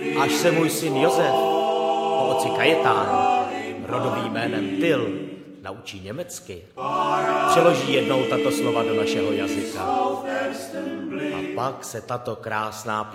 až se můj syn Josef po otci Kajetánu, rodovým jménem Till, naučí německy, přeloží jednou tato slova do našeho jazyka. A pak se tato krásná